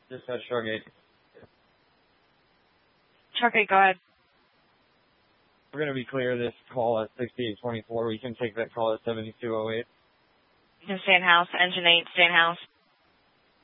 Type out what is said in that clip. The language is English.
Dispatch Truck 8. Truck 8, go ahead. We're going to be clear this call at 6824. We can take that call at 7208. You can stay in house. Engine 8, stay in house.